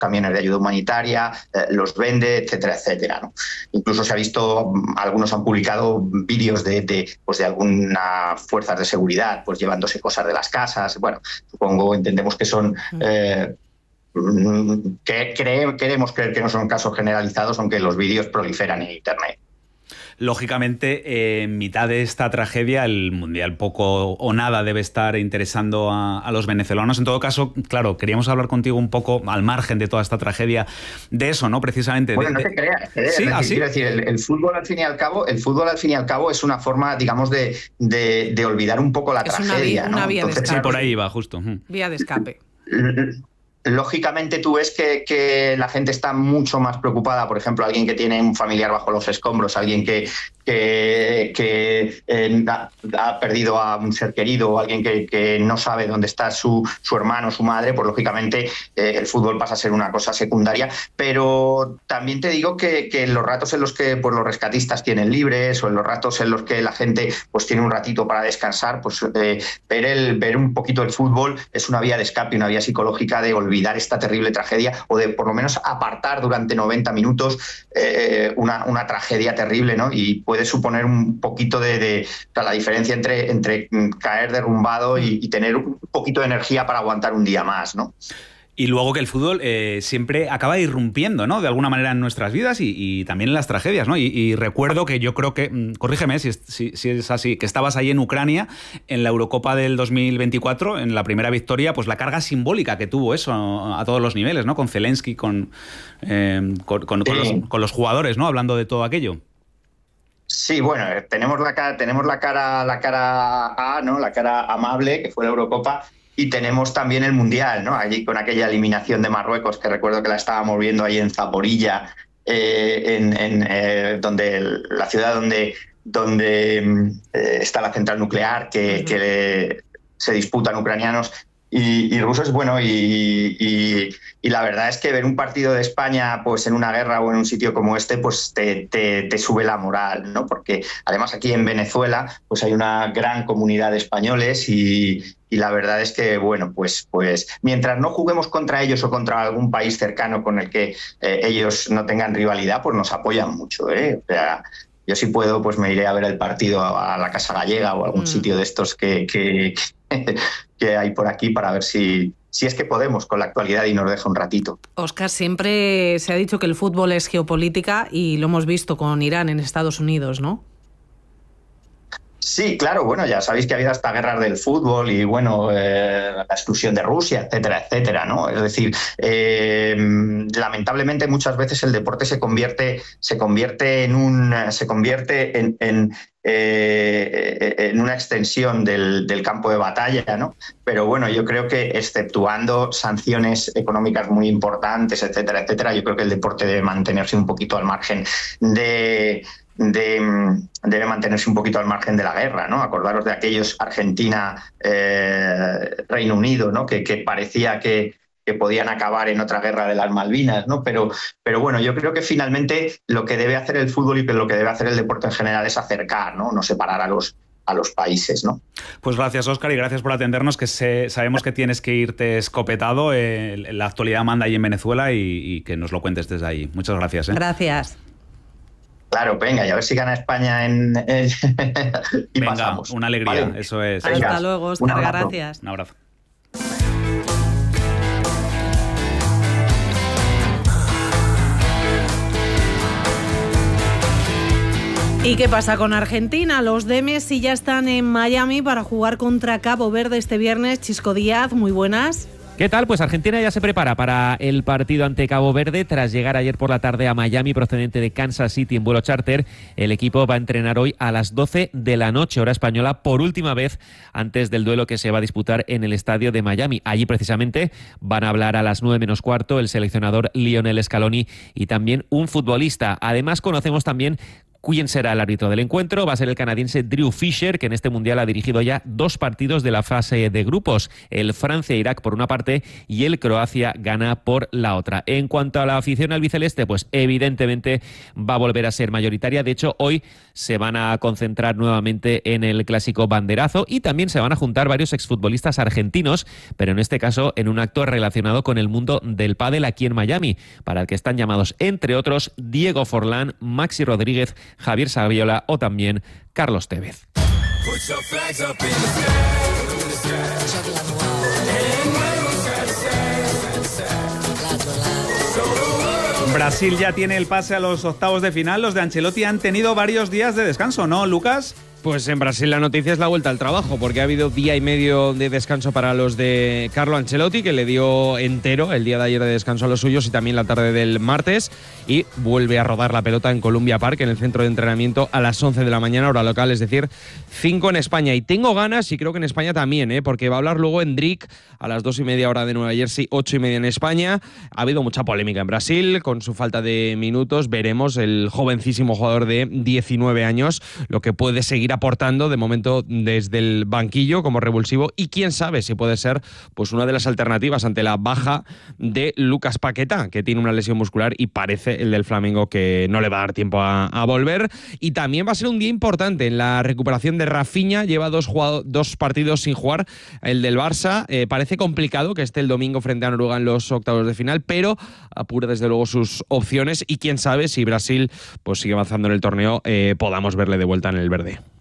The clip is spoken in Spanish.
camiones de ayuda humanitaria, los vende, etcétera, etcétera, ¿no? Incluso se ha visto, algunos han publicado vídeos de algunas fuerzas de seguridad pues llevándose cosas de las casas. Bueno, entendemos que son... queremos creer que no son casos generalizados, aunque los vídeos proliferan en Internet. Lógicamente, en mitad de esta tragedia, el Mundial poco o nada debe estar interesando a los venezolanos. En todo caso, claro, queríamos hablar contigo un poco, al margen de toda esta tragedia, de eso, ¿no? Precisamente. Bueno, no te creas. ¿Sí? Quiero decir, el fútbol, al fin y al cabo, es una forma, digamos, de olvidar un poco la tragedia. Una vía de escape. Sí, por ahí va, justo. Vía de escape. Lógicamente tú ves que la gente está mucho más preocupada, por ejemplo, alguien que tiene un familiar bajo los escombros, alguien que ha perdido a un ser querido, o alguien que no sabe dónde está su hermano, su madre, pues lógicamente el fútbol pasa a ser una cosa secundaria. Pero también te digo que en los ratos en los que pues, los rescatistas tienen libres, o en los ratos en los que la gente pues tiene un ratito para descansar, pues ver un poquito el fútbol es una vía de escape, una vía psicológica de olvidar esta terrible tragedia, o de por lo menos apartar durante 90 minutos una tragedia terrible, ¿no? Y puede suponer un poquito de la diferencia entre caer derrumbado y tener un poquito de energía para aguantar un día más, ¿no? Y luego que el fútbol siempre acaba irrumpiendo, ¿no? De alguna manera en nuestras vidas y también en las tragedias, ¿no? Y recuerdo que yo creo que, corrígeme si es así, que estabas ahí en Ucrania en la Eurocopa del 2024, en la primera victoria, pues la carga simbólica que tuvo eso a todos los niveles, ¿no? Con Zelensky, con los jugadores, ¿no? Hablando de todo aquello. Sí, bueno, tenemos la cara A, ¿no? La cara amable, que fue la Eurocopa, y tenemos también el Mundial, ¿no? Allí con aquella eliminación de Marruecos, que recuerdo que la estábamos viendo ahí en Zaporilla, la ciudad donde está la central nuclear, que se disputan ucranianos y rusos. Bueno, y la verdad es que ver un partido de España pues en una guerra o en un sitio como este pues te sube la moral, ¿no? Porque además aquí en Venezuela pues hay una gran comunidad de españoles y la verdad es que, bueno, pues mientras no juguemos contra ellos o contra algún país cercano con el que ellos no tengan rivalidad, pues nos apoyan mucho, ¿eh? O sea, yo si puedo pues me iré a ver el partido a la Casa Gallega o a algún sitio de estos que hay por aquí para ver si es que podemos con la actualidad y nos deja un ratito. Óscar, siempre se ha dicho que el fútbol es geopolítica y lo hemos visto con Irán en Estados Unidos, ¿no? Sí, claro, bueno, ya sabéis que ha habido hasta guerras del fútbol y, bueno, la exclusión de Rusia, etcétera, etcétera, ¿no? Es decir, lamentablemente muchas veces el deporte se convierte en una extensión del campo de batalla, ¿no? Pero bueno, yo creo que exceptuando sanciones económicas muy importantes, etcétera, etcétera, yo creo que el deporte debe mantenerse un poquito al margen debe mantenerse un poquito al margen de la guerra, ¿no? Acordaros de aquellos Argentina, Reino Unido, ¿no? Que parecía que podían acabar en otra guerra de las Malvinas, ¿no? Pero bueno, yo creo que finalmente lo que debe hacer el fútbol y lo que debe hacer el deporte en general es acercar, ¿no? Separar a los países, ¿no? Pues gracias, Óscar, y gracias por atendernos, que sabemos que tienes que irte escopetado. La actualidad manda ahí en Venezuela y que nos lo cuentes desde ahí. Muchas gracias. Gracias. Claro, venga, y a ver si gana España y venga, pasamos. Una alegría, ¿vale? Eso es. Hasta luego, Óscar, gracias. Un abrazo. ¿Y qué pasa con Argentina? Los de Messi ya están en Miami para jugar contra Cabo Verde este viernes. Chisco Díaz, muy buenas. ¿Qué tal? Pues Argentina ya se prepara para el partido ante Cabo Verde. Tras llegar ayer por la tarde a Miami procedente de Kansas City en vuelo charter, el equipo va a entrenar hoy a las 12 de la noche, hora española, por última vez antes del duelo que se va a disputar en el estadio de Miami. Allí precisamente van a hablar a las 9 menos cuarto el seleccionador Lionel Scaloni y también un futbolista. Además conocemos también ¿Quién será el árbitro del encuentro? Va a ser el canadiense Drew Fisher, que en este Mundial ha dirigido ya 2 partidos de la fase de grupos, el Francia-Irak por una parte y el Croacia-Ghana por la otra. En cuanto a la afición albiceleste, pues evidentemente va a volver a ser mayoritaria. De hecho, hoy se van a concentrar nuevamente en el clásico banderazo y también se van a juntar varios exfutbolistas argentinos, pero en este caso en un acto relacionado con el mundo del pádel aquí en Miami, para el que están llamados, entre otros, Diego Forlán, Maxi Rodríguez, Javier Saviola o también Carlos Tevez. Brasil ya tiene el pase a los octavos de final. Los de Ancelotti han tenido varios días de descanso, ¿no, Lucas? Pues en Brasil la noticia es la vuelta al trabajo, porque ha habido día y medio de descanso para los de Carlo Ancelotti, que le dio entero el día de ayer de descanso a los suyos y también la tarde del martes, y vuelve a rodar la pelota en Columbia Park, en el centro de entrenamiento, a las 11 de la mañana, hora local, es decir, 5 en España. Y tengo ganas, y creo que en España también, porque va a hablar luego Endrick a las 2:30 hora de Nueva Jersey, 8:30 en España. Ha habido mucha polémica en Brasil con su falta de minutos. Veremos el jovencísimo jugador de 19 años, lo que puede seguir aportando de momento desde el banquillo como revulsivo, y quién sabe si puede ser pues una de las alternativas ante la baja de Lucas Paquetá, que tiene una lesión muscular y parece el del Flamengo que no le va a dar tiempo a volver. Y también va a ser un día importante en la recuperación de Rafinha. Lleva 2 partidos sin jugar, el del Barça. Parece complicado que esté el domingo frente a Noruega en los octavos de final, pero apura desde luego sus opciones, y quién sabe si Brasil pues sigue avanzando en el torneo, podamos verle de vuelta en el verde.